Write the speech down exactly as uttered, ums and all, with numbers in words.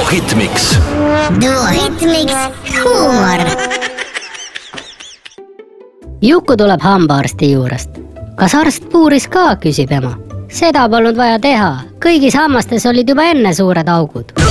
Duohitmix. Duohitmix huumor. Juku tuleb hambaarsti juurest. Kas arst puuris ka, küsib ema. Seda polnud vaja teha. Kõigis hammastes olid juba enne suured augud.